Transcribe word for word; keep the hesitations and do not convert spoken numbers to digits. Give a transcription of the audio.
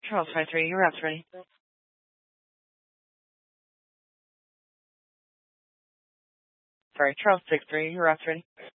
Charles five three, your route's ready. Sorry, Charles six three, your route's ready.